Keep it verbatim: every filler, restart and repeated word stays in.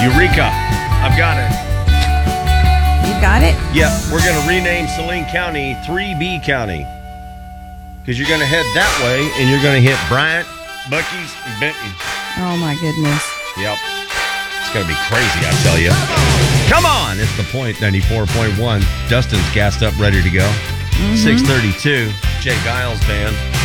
Eureka. I've got it. You got it? Yep, we're going to rename Saline County three B County. Because you're going to head that way, and you're going to hit Bryant, Buc-ee's, and Benton. Oh, my goodness. Yep. It's going to be crazy, I tell you. Come on! It's The Point, ninety-four point one. Dustin's gassed up, ready to go. Mm-hmm. six thirty-two. Jay Giles Band.